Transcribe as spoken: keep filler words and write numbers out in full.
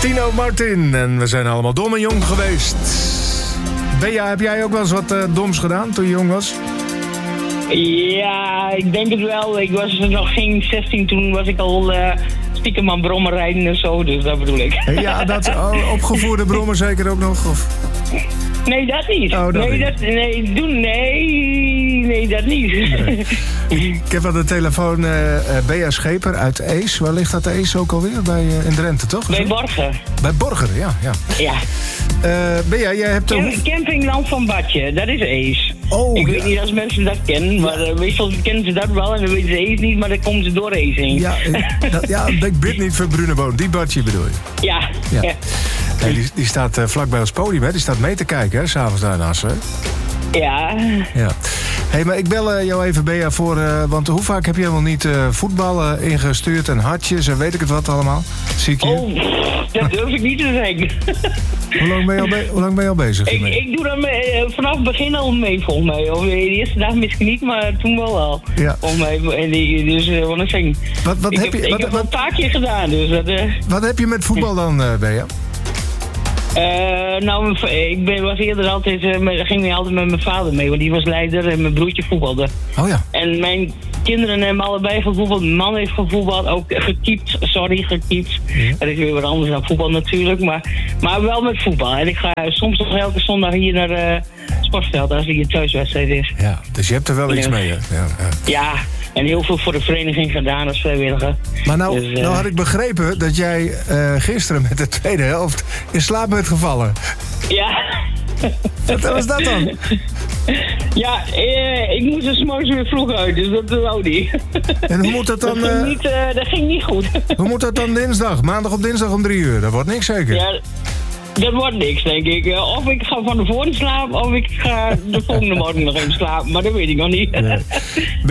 Tino Martin. En we zijn allemaal dom en jong geweest. Bea, heb jij ook wel eens wat uh, doms gedaan toen je jong was? Ja, ik denk het wel. Ik was nog geen zestien, toen was ik al uh, stiekem aan brommen rijden en zo, dus dat bedoel ik. Ja, dat oh, opgevoerde brommen zeker ook nog? Of? Nee, dat niet. Oh, dat nee, niet. Dat, nee, doen, nee, nee, dat niet. Nee. Ik heb aan de telefoon uh, uh, Bea Scheper uit Ees. Waar ligt dat Ees ook alweer? Bij, uh, in Drenthe, toch? Bij Borger. Bij Borger, ja. ja. Ja. Uh, Bea, jij hebt... Camp, Uh, Campingland van Badje, dat is Ees. Oh, ik ja. weet niet als mensen dat kennen, maar uh, meestal kennen ze dat wel en dan weten ze Ees niet, maar dan komen ze door Ees heen. Ja, ik, dat, ja, ik bid niet voor Bruneboom. Die Badje bedoel je? Ja. Ja. ja. Nee, die, die staat uh, vlak bij ons podium, hè? Die staat mee te kijken, hè? S'avonds daarnaast, hè? Ja. Ja. Hé, hey, maar ik bel uh, jou even, Bea, voor... Uh, want hoe vaak heb je helemaal niet uh, voetballen uh, ingestuurd en hartjes en weet ik het wat allemaal? Zie ik je? Oh, dat durf ik niet te zeggen. Hoe lang ben je al, be- hoe lang ben je al bezig? Ik, ik doe daar mee, uh, vanaf het begin al mee, volgens mij. Of, uh, de eerste dag misschien niet, maar toen wel al. Ja. Volgens mij. En die, dus, uh, wat ik zeg. Wat, wat ik heb je, ik wat, heb wat, een paar keer gedaan, dus dat... Uh, wat heb je met voetbal dan, uh, Bea? Uh, nou, ik ben, was eerder altijd, uh, met, ging ik altijd met mijn vader mee, want die was leider en mijn broertje voetbalde. Oh ja. En mijn kinderen hebben allebei gevoetbald. Mijn man heeft gevoetbald, ook gekiept, sorry, gekiept. Ja. Dat is weer wat anders dan voetbal natuurlijk, maar, maar wel met voetbal. En ik ga soms nog elke zondag hier naar uh, het sportveld als er hier thuiswedstrijd is. Ja, dus je hebt er wel iets Ja. mee, hè? Ja, ja. Ja, en heel veel voor de vereniging gedaan als vrijwilliger. Maar nou, Dus, uh, nou had ik begrepen dat jij uh, gisteren met de tweede helft in slaap bent gevallen. Ja. Wat was dat dan? Ja, eh, ik moest er 's morgens weer vroeg uit, dus dat wou niet. En hoe moet dat dan... Dat ging, Uh, niet, uh, dat ging niet goed. hoe moet dat dan dinsdag? Maandag op dinsdag om drie uur? Dat wordt niks zeker? Ja, dat wordt niks, denk ik. Uh, Of ik ga van tevoren slapen, of ik ga de volgende morgen nog even slapen. Maar dat weet ik nog niet. Nee.